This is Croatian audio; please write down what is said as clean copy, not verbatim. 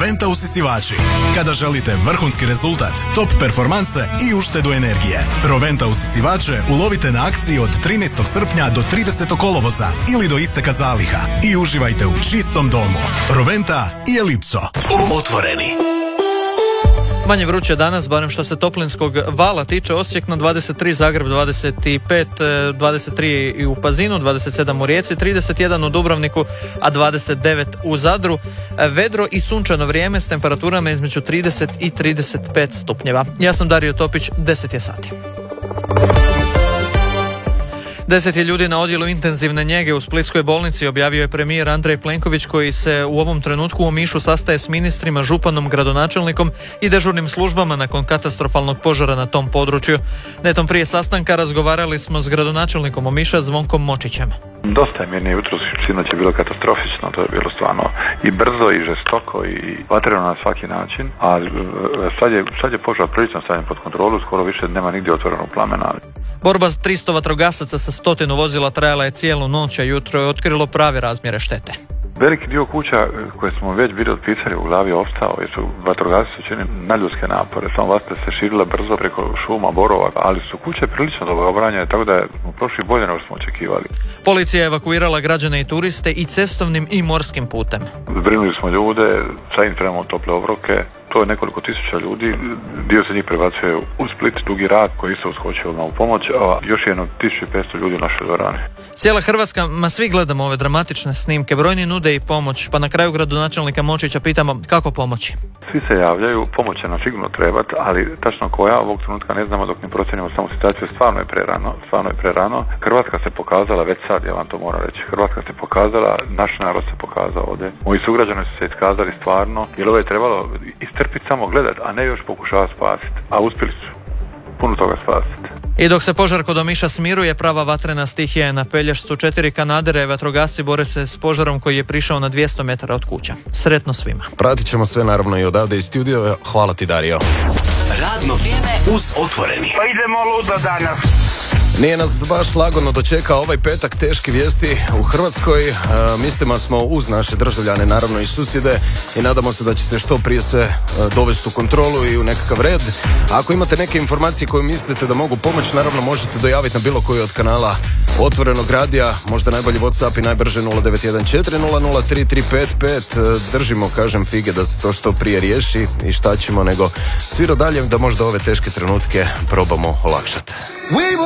Roventa usisivači. Kada želite vrhunski rezultat, top performanse i uštedu energije. Roventa usisivače ulovite na akciji od 13. srpnja do 30. kolovoza ili do isteka zaliha i uživajte u čistom domu. Roventa i Elipso. Otvoreni. Manje vruće danas, barem što se toplinskog vala tiče. Osijek na 23, Zagreb 25, 23 i u Pazinu, 27 u Rijeci, 31 u Dubrovniku, a 29 u Zadru. Vedro i sunčano vrijeme s temperaturama između 30 i 35 stupnjeva. Ja sam Dario Topić, 10 je sati. 10 je ljudi na odjelu intenzivne njege u Splitskoj bolnici, objavio je premijer Andrej Plenković, koji se u ovom trenutku u Omišu sastaje s ministrima, županom, gradonačelnikom i dežurnim službama nakon katastrofalnog požara na tom području. Netom prije sastanka razgovarali smo s gradonačelnikom Omiša Zvonkom Močićem. Dosta je meni jutros, sinoć je bilo katastrofično, to je bilo stvarno i brzo i žestoko i vatreno na svaki način, a sad je požar prilično stavljen pod kontrolu, skoro više nema nigdje otvorenog plamena. Borba s 300 vatrogasaca sa 100 vozila trajala je cijelu noć, a jutro je otkrilo prave razmjere štete. Veliki dio kuća koje smo već bili otpisali u glavi ostao, jer su vatrogasci činili nadljudske napore, samo vatre se širile brzo preko šuma, borova, ali su kuće prilično dobro obranjene, tako da je prošli bolje nego smo očekivali. Policija je evakuirala građane i turiste i cestovnim i morskim putem. Zbrinuli smo ljude, sa im spremamo tople obroke, to je nekoliko tisuća ljudi, dio se njih prebacuje u Split, Dugi Rat koji isto uskočio odmah u pomoć, a još jedno 1500 ljudi u našoj dvorani. Cijela Hrvatska, svi gledamo ove dramatične snimke, brojni nude i pomoć, pa na kraju gradonačelnika Močića pitamo kako pomoći. Svi se javljaju, pomoć će nam sigurno trebati, ali tačno koja ovog trenutka ne znamo dok ne procijenimo samu situaciju, stvarno je prerano. Hrvatska se pokazala već sad, ja vam to moram reći, Hrvatska se pokazala, naš narod se pokazao ovdje. Moji sugrađani su se iskazali stvarno, jer ovo je trebalo istrpiti, samo gledati, a ne još pokušavati spasiti, a uspjeli su puno toga spasiti. I dok se požar kod Omiša smiruje, prava vatrena stihija je na Pelješcu. 4 kanadere vatrogasci bore se s požarom koji je prišao na 200 metara od kuća. Sretno svima. Pratit ćemo sve naravno i odavde iz studio. Hvala ti, Dario. Radno vrijeme uz Otvoreni. Pa idemo ludo danas. Nije nas baš lagodno dočekao ovaj petak, teški vijesti u Hrvatskoj. Mislimo smo uz naše državljane, naravno i susjede, i nadamo se da će se što prije sve dovesti u kontrolu i u nekakav red. Ako imate neke informacije koje mislite da mogu pomoći, naravno možete dojaviti na bilo koji od kanala Otvorenog radija, možda najbolji WhatsApp i najbrže 0914 003355. Držimo, kažem, fige da se to što prije riješi i šta ćemo nego sviro dalje da možda ove teške trenutke probamo olakšati.